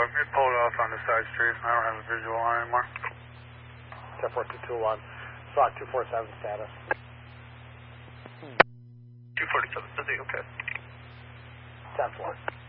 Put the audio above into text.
It pulled off on the side street. I don't have a visual on it anymore. 10-4221. SOC 247 status. 247 busy, okay. 10-4.